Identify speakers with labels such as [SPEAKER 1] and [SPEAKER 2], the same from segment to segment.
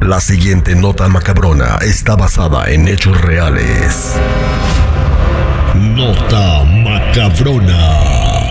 [SPEAKER 1] La siguiente nota macabrona está basada en hechos reales. Nota macabrona.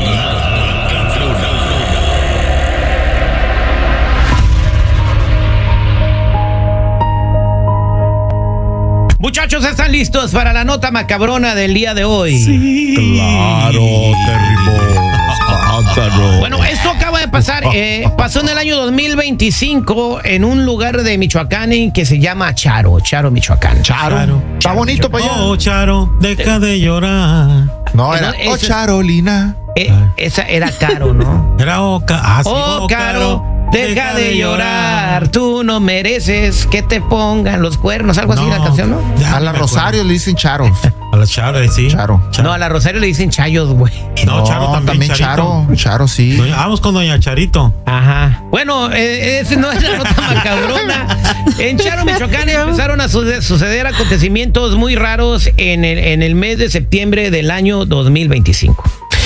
[SPEAKER 2] Muchachos, ¿están listos para la nota macabrona del día de hoy?
[SPEAKER 3] Sí.
[SPEAKER 1] Claro, terrible.
[SPEAKER 2] Bueno, esto acaba de pasar, pasó en el año 2025 en un lugar de Michoacán que se llama Charo, Michoacán.
[SPEAKER 3] Charo. Está bonito para allá.
[SPEAKER 4] Oh, Charo, deja de llorar.
[SPEAKER 3] No, era
[SPEAKER 2] No,
[SPEAKER 3] Charolina.
[SPEAKER 2] Esa era Caro, ¿no?
[SPEAKER 4] Era Oca. Ah, sí,
[SPEAKER 2] Oh, Caro, deja de llorar. Tú no mereces que te pongan los cuernos. Algo así la canción, ¿no?
[SPEAKER 3] A la Rosario le dicen Charo.
[SPEAKER 4] A la Charo, sí.
[SPEAKER 3] Charo.
[SPEAKER 2] No, a la Rosario le dicen chayos, güey.
[SPEAKER 4] No, Charo también.
[SPEAKER 3] Charo. Charo, sí.
[SPEAKER 4] Vamos con doña Charito.
[SPEAKER 2] Ajá. Bueno, ese no es la nota macabrona. En Charo, Michoacán, empezaron a suceder acontecimientos muy raros en el mes de septiembre del año 2025.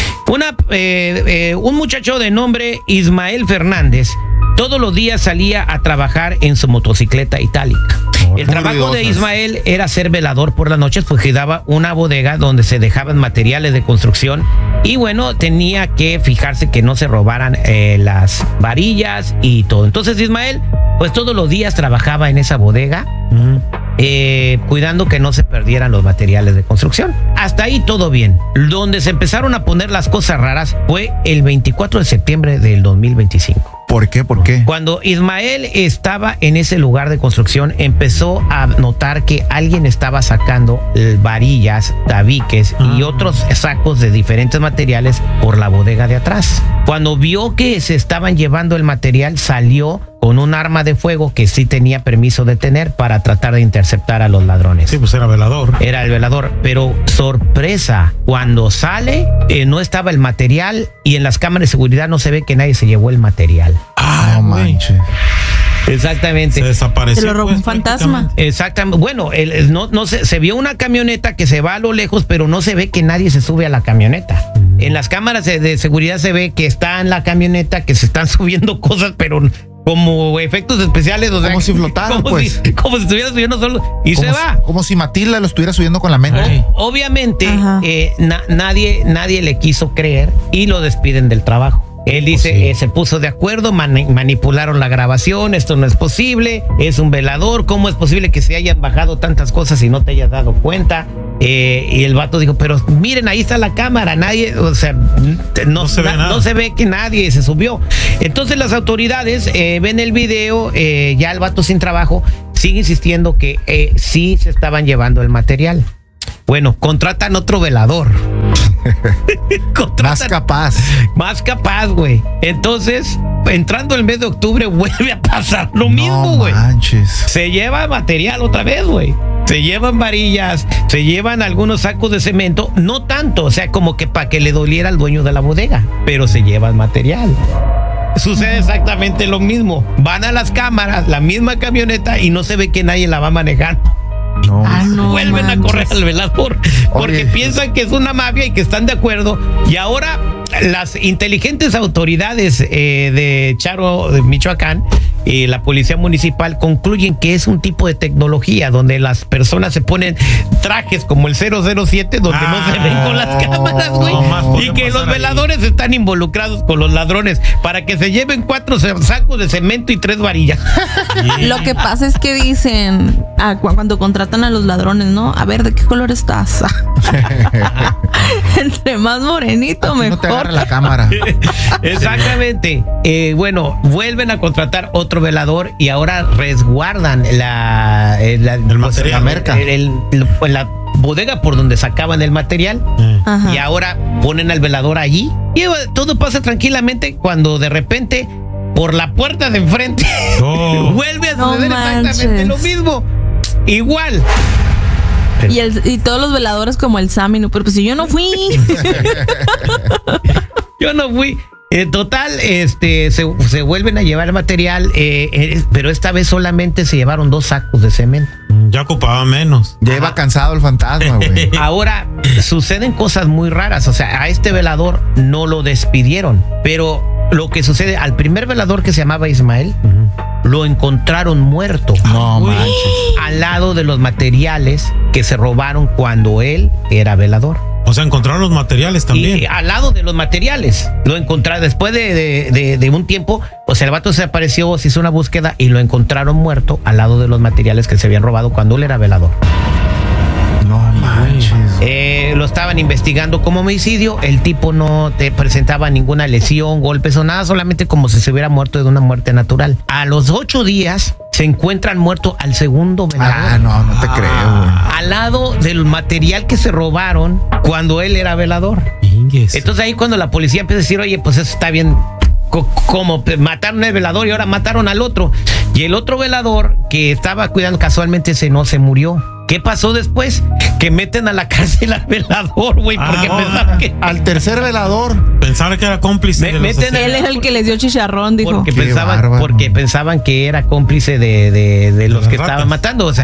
[SPEAKER 2] Un muchacho de nombre Ismael Fernández todos los días salía a trabajar en su motocicleta itálica. El trabajo de Ismael era ser velador por las noches, pues cuidaba una bodega donde se dejaban materiales de construcción y bueno, tenía que fijarse que no se robaran las varillas y todo. Entonces Ismael, pues todos los días trabajaba en esa bodega, cuidando que no se perdieran los materiales de construcción. Hasta ahí todo bien. Donde se empezaron a poner las cosas raras fue el 24 de septiembre del 2025.
[SPEAKER 3] ¿Por qué? ¿Por qué?
[SPEAKER 2] Cuando Ismael estaba en ese lugar de construcción, empezó a notar que alguien estaba sacando varillas, tabiques y otros sacos de diferentes materiales por la bodega de atrás. Cuando vio que se estaban llevando el material, salió con un arma de fuego que sí tenía permiso de tener para tratar de interceptar a los ladrones.
[SPEAKER 4] Sí, pues era velador.
[SPEAKER 2] Era el velador, pero sorpresa, cuando sale no estaba el material y en las cámaras de seguridad no se ve que nadie se llevó el material.
[SPEAKER 4] Ah,
[SPEAKER 3] No manches.
[SPEAKER 2] Exactamente.
[SPEAKER 4] Se desapareció.
[SPEAKER 5] Se lo robó un fantasma.
[SPEAKER 2] Exactamente. Bueno, no se vio una camioneta que se va a lo lejos, pero no se ve que nadie se sube a la camioneta. En las cámaras de seguridad se ve que está en la camioneta, que se están subiendo cosas, pero como efectos especiales, o sea,
[SPEAKER 3] como si flotaran,
[SPEAKER 2] como
[SPEAKER 3] pues.
[SPEAKER 2] como si estuviera subiendo solo y se va.
[SPEAKER 3] Como si Matilda lo estuviera subiendo con la mente.
[SPEAKER 2] Obviamente, nadie le quiso creer y lo despiden del trabajo. Él dice, se puso de acuerdo, manipularon la grabación, esto no es posible, es un velador, ¿cómo es posible que se hayan bajado tantas cosas y no te hayas dado cuenta? Y el vato dijo, pero miren, ahí está la cámara, nadie, o sea, no se ve que nadie se subió. Entonces las autoridades ven el video, ya el vato sin trabajo, sigue insistiendo que sí se estaban llevando el material. Bueno, contratan otro velador. Más capaz, güey. Entonces, entrando el mes de octubre, vuelve a pasar lo mismo, güey.
[SPEAKER 3] Manches.
[SPEAKER 2] Se lleva material otra vez, güey. Se llevan varillas, se llevan algunos sacos de cemento, no tanto, o sea, como que para que le doliera al dueño de la bodega, pero se llevan material. Sucede exactamente lo mismo. Van a las cámaras, la misma camioneta y no se ve que nadie la va manejando.
[SPEAKER 3] No.
[SPEAKER 2] Vuelven a correr al velador porque piensan que es una mafia y que están de acuerdo. Y ahora las inteligentes autoridades de Charo, de Michoacán, y la policía municipal concluyen que es un tipo de tecnología donde las personas se ponen trajes como el 007 donde no se ven con las cámaras, güey, y que los veladores están involucrados con los ladrones para que se lleven 4 sacos de cemento y 3 varillas.
[SPEAKER 5] Lo que pasa es que dicen cuando contratan a los ladrones, ¿no? A ver, ¿de qué color estás? Entre más morenito, mejor.
[SPEAKER 3] No te agarra la cámara.
[SPEAKER 2] Exactamente. Bueno, vuelven a contratar otro velador y ahora resguardan la
[SPEAKER 3] merca.
[SPEAKER 2] La bodega por donde sacaban el material. Y ahora ponen al velador allí y todo pasa tranquilamente cuando de repente por la puerta de enfrente vuelve a suceder exactamente lo mismo. Igual.
[SPEAKER 5] Y todos los veladores como el Sammy, ¿no? Pero pues si yo no fui.
[SPEAKER 2] Yo no fui. En total, se vuelven a llevar el material, pero esta vez solamente se llevaron 2 sacos de cemento.
[SPEAKER 4] Ya ocupaba menos.
[SPEAKER 3] Ya iba cansado el fantasma, güey.
[SPEAKER 2] Ahora, suceden cosas muy raras. O sea, a este velador no lo despidieron. Pero lo que sucede, al primer velador que se llamaba Ismael, lo encontraron muerto.
[SPEAKER 3] No
[SPEAKER 4] Uy.
[SPEAKER 3] manches.
[SPEAKER 2] Al lado de los materiales que se robaron cuando él era velador.
[SPEAKER 4] O sea, encontraron los materiales también.
[SPEAKER 2] Y al lado de los materiales. Lo encontraron después de un tiempo. O sea, el vato se apareció, se hizo una búsqueda y lo encontraron muerto al lado de los materiales que se habían robado cuando él era velador.
[SPEAKER 3] No manches.
[SPEAKER 2] Lo estaban investigando como homicidio. El tipo no te presentaba ninguna lesión, golpes o nada, solamente como si se hubiera muerto de una muerte natural. A los 8 días se encuentran muerto al segundo velador.
[SPEAKER 3] No te creo, güey.
[SPEAKER 2] Al lado del material que se robaron cuando él era velador.
[SPEAKER 4] Ingues.
[SPEAKER 2] Entonces ahí cuando la policía empieza a decir, oye, pues eso está bien, como mataron al velador y ahora mataron al otro. Y el otro velador que estaba cuidando casualmente no se murió. ¿Qué pasó después? Que meten a la cárcel al velador, güey, porque pensaban que...
[SPEAKER 3] Al tercer velador.
[SPEAKER 4] Pensaba que era cómplice de los
[SPEAKER 2] meten
[SPEAKER 4] asesinos.
[SPEAKER 5] Él es el que les dio chicharrón, dijo.
[SPEAKER 2] Porque
[SPEAKER 3] Qué bárbaro.
[SPEAKER 2] pensaban que era cómplice de los
[SPEAKER 4] las
[SPEAKER 2] que
[SPEAKER 4] ratas.
[SPEAKER 2] estaban matando. O sea,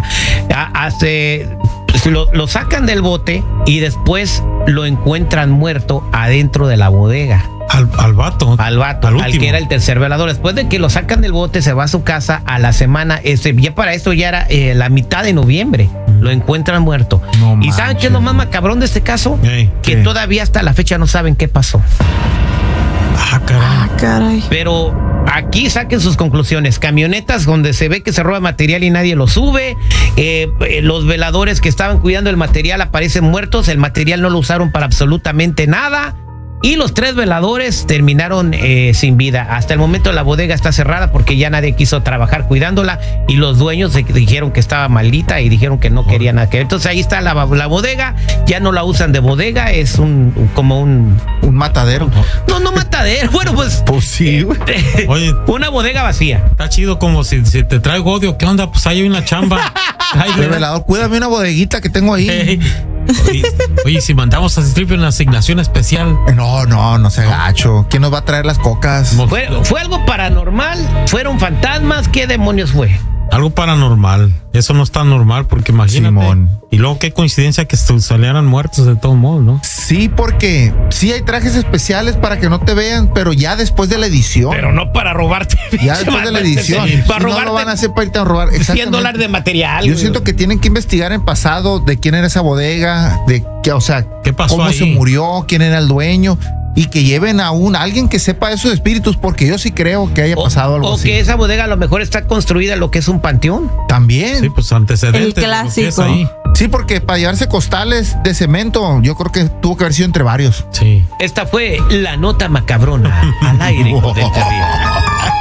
[SPEAKER 2] lo sacan del bote y después lo encuentran muerto adentro de la bodega.
[SPEAKER 4] Al vato.
[SPEAKER 2] Al vato, al
[SPEAKER 4] último.
[SPEAKER 2] que era el tercer velador. Después de que lo sacan del bote, se va a su casa a la semana. Ya para esto ya era la mitad de noviembre. Lo encuentran muerto.
[SPEAKER 3] No
[SPEAKER 2] ¿Y saben qué es lo más macabrón de este caso?
[SPEAKER 4] Ey,
[SPEAKER 2] Que
[SPEAKER 3] ¿qué?
[SPEAKER 2] todavía hasta la fecha no saben qué pasó.
[SPEAKER 4] Ah, caray.
[SPEAKER 5] Ah, caray.
[SPEAKER 2] Pero aquí saquen sus conclusiones. Camionetas donde se ve que se roba material y nadie lo sube. Los veladores que estaban cuidando el material aparecen muertos. El material no lo usaron para absolutamente nada. Y los 3 veladores terminaron sin vida. Hasta el momento la bodega está cerrada porque ya nadie quiso trabajar cuidándola y los dueños dijeron que estaba maldita y dijeron que no querían nada que ver. Entonces ahí está la bodega, ya no la usan de bodega, es como un...
[SPEAKER 3] Un matadero.
[SPEAKER 2] No matadero, bueno pues...
[SPEAKER 3] Pues sí, güey.
[SPEAKER 4] Oye,
[SPEAKER 2] Una bodega vacía.
[SPEAKER 4] está chido como si te traigo odio. ¿Qué onda? Pues ahí hay una chamba. Ay,
[SPEAKER 3] El velador, cuídame una bodeguita que tengo ahí.
[SPEAKER 4] Ey. Oye, si mandamos a Strip una asignación especial.
[SPEAKER 3] No se gacho. ¿Quién nos va a traer las cocas?
[SPEAKER 2] ¿Fue algo paranormal? ¿Fueron fantasmas? ¿Qué demonios fue?
[SPEAKER 4] Algo paranormal. Eso no es tan normal porque imagínate.
[SPEAKER 3] Simón.
[SPEAKER 4] Y luego qué coincidencia que salieran muertos de todos modos, ¿no?
[SPEAKER 3] Sí, porque sí hay trajes especiales para que no te vean, pero ya después de la edición.
[SPEAKER 2] Pero no para robarte.
[SPEAKER 3] Ya después de la edición.
[SPEAKER 2] Para
[SPEAKER 3] Sí, no
[SPEAKER 2] robarte
[SPEAKER 3] lo van a hacer para irte a robar.
[SPEAKER 2] $100 de material.
[SPEAKER 3] Yo
[SPEAKER 2] güey.
[SPEAKER 3] siento que tienen que investigar en pasado de quién era esa bodega, de qué, o sea,
[SPEAKER 4] ¿Qué pasó
[SPEAKER 3] cómo
[SPEAKER 4] ahí?
[SPEAKER 3] se murió, quién era el dueño. Y que lleven a alguien que sepa de esos espíritus, porque yo sí creo que haya pasado algo
[SPEAKER 2] o
[SPEAKER 3] así.
[SPEAKER 2] que esa bodega a lo mejor está construida en lo que es un panteón.
[SPEAKER 3] También.
[SPEAKER 4] Sí, pues antecedentes.
[SPEAKER 5] El
[SPEAKER 4] de lo que es
[SPEAKER 5] clásico.
[SPEAKER 4] ahí.
[SPEAKER 3] Sí, porque para llevarse costales de cemento, yo creo que tuvo que haber sido entre varios.
[SPEAKER 4] Sí.
[SPEAKER 2] Esta fue la nota macabrona al aire con el terrible.